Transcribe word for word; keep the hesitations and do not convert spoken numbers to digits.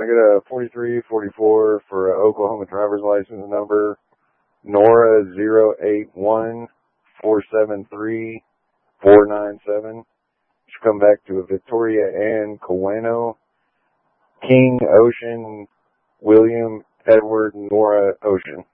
I got a forty-three forty-four for a Oklahoma driver's license number, Nora zero eight one four seven three four nine seven. Should come back to a Victoria Ann Coano, King Ocean, William Edward Nora Ocean.